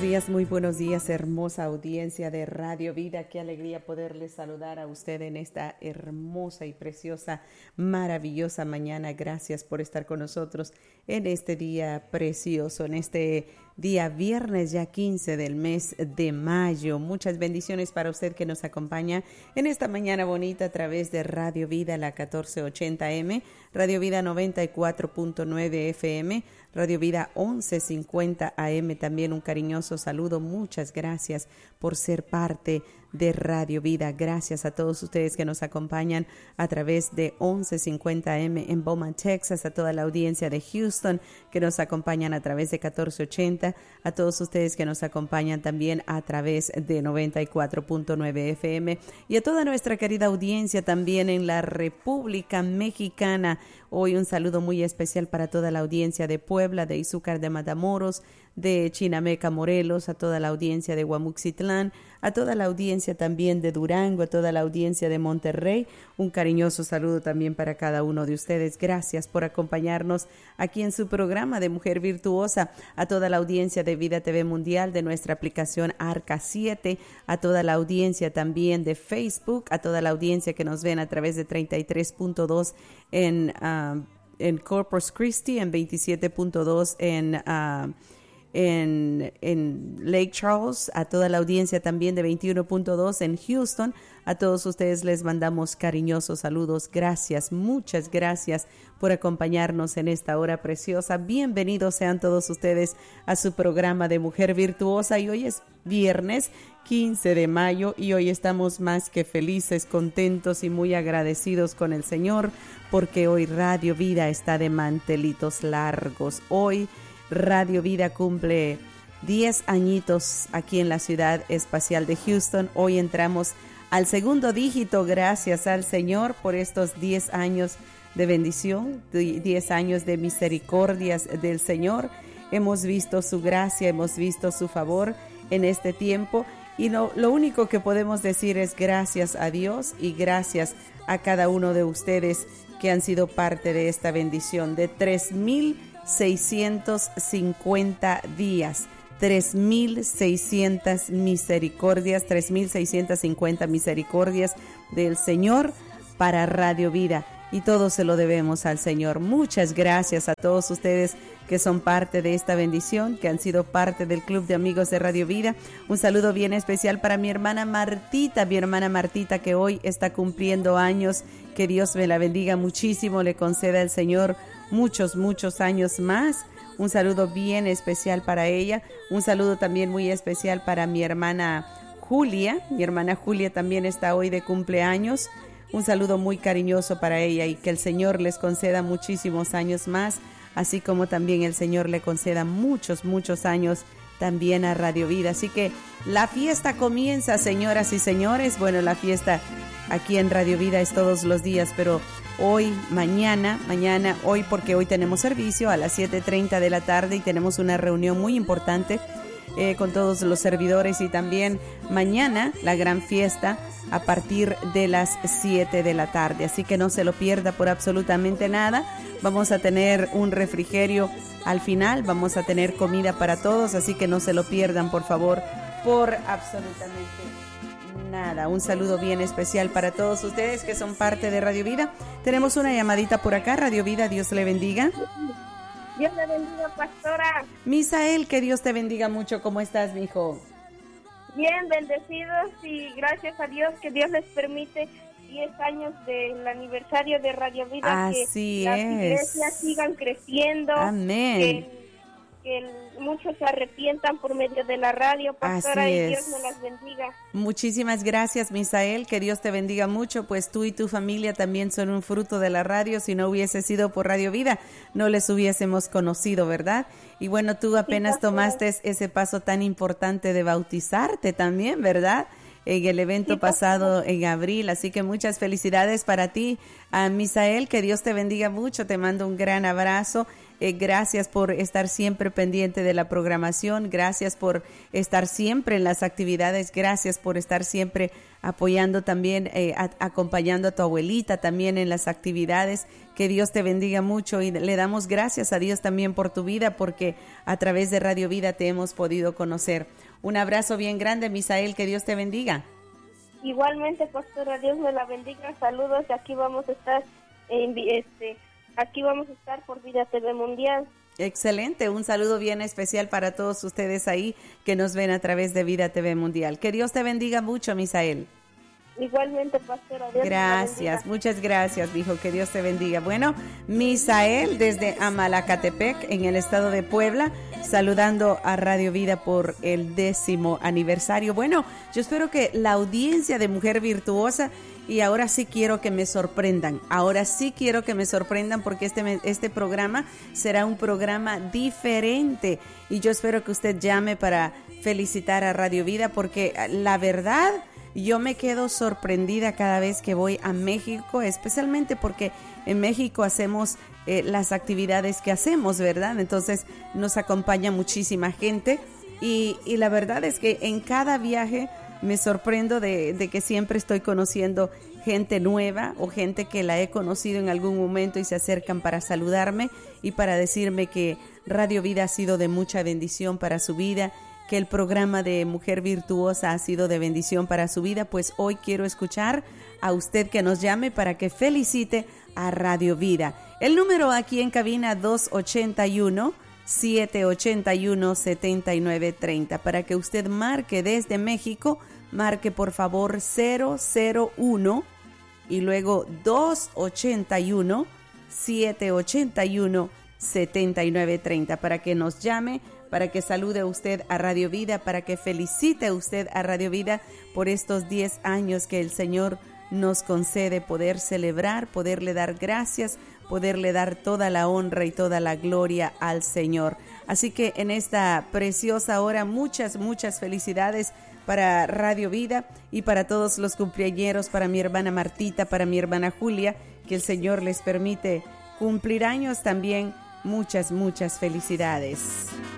buenos días, hermosa audiencia de Radio Vida. Qué alegría poderles saludar a usted en esta hermosa y preciosa, maravillosa mañana. Gracias por estar con nosotros en este día precioso, en este día viernes ya 15 del mes de mayo. Muchas bendiciones para usted que nos acompaña en esta mañana bonita a través de Radio Vida, la 1480M, Radio Vida 94.9 FM, Radio Vida 1150 AM. También un cariñoso saludo. Muchas gracias por ser parte de Radio Vida. Gracias a todos ustedes que nos acompañan a través de 1150 AM en Beaumont, Texas, a toda la audiencia de Houston que nos acompañan a través de 1480, a todos ustedes que nos acompañan también a través de 94.9 FM y a toda nuestra querida audiencia también en la República Mexicana. Hoy un saludo muy especial para toda la audiencia de Puebla, de Izúcar de Matamoros, de Chinameca, Morelos, a toda la audiencia de Guamuxitlán, a toda la audiencia también de Durango, a toda la audiencia de Monterrey. Un cariñoso saludo también para cada uno de ustedes. Gracias por acompañarnos aquí en su programa de Mujer Virtuosa, a toda la audiencia de Vida TV Mundial, de nuestra aplicación Arca 7, a toda la audiencia también de Facebook, a toda la audiencia que nos ven a través de 33.2 en Corpus Christi, en 27.2 en Lake Charles, a toda la audiencia también de 21.2 en Houston. A todos ustedes les mandamos cariñosos saludos. Gracias, muchas gracias por acompañarnos en esta hora preciosa. Bienvenidos sean todos ustedes a su programa de Mujer Virtuosa. Y hoy es viernes 15 de mayo y hoy estamos más que felices, contentos y muy agradecidos con el Señor porque hoy Radio Vida está de mantelitos largos. Hoy Radio Vida cumple 10 añitos aquí en la ciudad espacial de Houston. Hoy entramos al segundo dígito, gracias al Señor por estos 10 años de bendición, 10 años de misericordias del Señor. Hemos visto su gracia, hemos visto su favor en este tiempo y lo único que podemos decir es gracias a Dios y gracias a cada uno de ustedes que han sido parte de esta bendición de 3,650 días, 3,600 misericordias, 3,650 misericordias del Señor para Radio Vida. Y todo se lo debemos al Señor. Muchas gracias a todos ustedes que son parte de esta bendición, que han sido parte del Club de Amigos de Radio Vida. Un saludo bien especial para mi hermana Martita que hoy está cumpliendo años. Que Dios me la bendiga muchísimo, le conceda el Señor muchos años más. Un saludo bien especial para ella. Un saludo también muy especial para mi hermana Julia. Mi hermana Julia también está hoy de cumpleaños. Un saludo muy cariñoso para ella y que el Señor les conceda muchísimos años más, así como también el Señor le conceda muchos años también a Radio Vida. Así que la fiesta comienza, señoras y señores. Bueno, la fiesta aquí en Radio Vida es todos los días, pero hoy, mañana, hoy porque hoy tenemos servicio a las 7:30 de la tarde y tenemos una reunión muy importante con todos los servidores y también mañana la gran fiesta a partir de las 7 de la tarde. Así que no se lo pierda por absolutamente nada. Vamos a tener un refrigerio al final, vamos a tener comida para todos, así que no se lo pierdan, por favor, por absolutamente nada. Un saludo bien especial para todos ustedes que son parte de Radio Vida. Tenemos una llamadita por acá. Radio Vida, Dios le bendiga. Dios le bendiga, pastora. Misael, que Dios te bendiga mucho. ¿Cómo estás, mijo? Bien, bendecidos y gracias a Dios que Dios les permite 10 años del aniversario de Radio Vida. Así que las es. iglesias sigan creciendo. Amén. Que muchos se arrepientan por medio de la radio, pastora, Así y es. Dios me las bendiga. Muchísimas gracias, Misael, que Dios te bendiga mucho, pues tú y tu familia también son un fruto de la radio. Si no hubiese sido por Radio Vida, no les hubiésemos conocido, ¿verdad? Y bueno, tú apenas tomaste ese paso tan importante de bautizarte también, ¿verdad? En el evento pasado en abril, así que muchas felicidades para ti, a Misael, que Dios te bendiga mucho, te mando un gran abrazo. Gracias por estar siempre pendiente de la programación. Gracias por estar siempre en las actividades. Gracias por estar siempre apoyando también, acompañando a tu abuelita también en las actividades. Que Dios te bendiga mucho y le damos gracias a Dios también por tu vida, porque a través de Radio Vida te hemos podido conocer. Un abrazo bien grande, Misael, que Dios te bendiga. Igualmente, pastora, Dios me la bendiga. Saludos, aquí vamos a estar aquí vamos a estar por Vida TV Mundial. Excelente, un saludo bien especial para todos ustedes ahí que nos ven a través de Vida TV Mundial. Que Dios te bendiga mucho, Misael. Igualmente, pastora. Dios gracias, muchas gracias, hijo, que Dios te bendiga. Bueno, Misael desde Amalacatepec, en el estado de Puebla, saludando a Radio Vida por el 10º aniversario. Bueno, yo espero que la audiencia de Mujer Virtuosa, y ahora sí quiero que me sorprendan, porque este programa será un programa diferente, y yo espero que usted llame para felicitar a Radio Vida, porque la verdad, yo me quedo sorprendida cada vez que voy a México, especialmente porque en México hacemos las actividades que hacemos, ¿verdad? Entonces nos acompaña muchísima gente y la verdad es que en cada viaje me sorprendo de que siempre estoy conociendo gente nueva o gente que la he conocido en algún momento y se acercan para saludarme y para decirme que Radio Vida ha sido de mucha bendición para su vida, que el programa de Mujer Virtuosa ha sido de bendición para su vida. Pues hoy quiero escuchar a usted que nos llame para que felicite a Radio Vida. El número aquí en cabina 281-781-7930. Para que usted marque desde México, marque por favor 001 y luego 281-781-7930 para que nos llame, para que salude usted a Radio Vida, para que felicite usted a Radio Vida por estos 10 años que el Señor nos concede poder celebrar, poderle dar gracias, poderle dar toda la honra y toda la gloria al Señor. Así que en esta preciosa hora, muchas felicidades para Radio Vida y para todos los cumpleañeros, para mi hermana Martita, para mi hermana Julia, que el Señor les permite cumplir años también. Muchas felicidades.